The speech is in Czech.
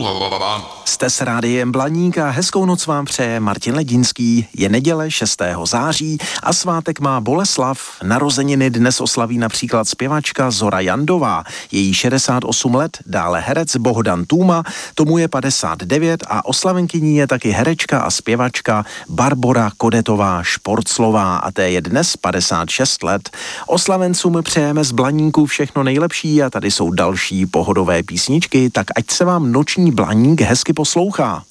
Jste s rádiem Blaník a hezkou noc vám přeje Martin Ledinský. Je neděle 6. září a svátek má Boleslav. Narozeniny dnes oslaví například zpěvačka Zora Jandová, její 68 let, dále herec Bohdan Tůma, tomu je 59 a oslavenkyní je taky herečka a zpěvačka Barbora Kodetová Šporclová a té je dnes 56 let. Oslavencům přejeme z Blaníku všechno nejlepší a tady jsou další pohodové písničky, tak ať se vám noční Blaník hezky poslouchá.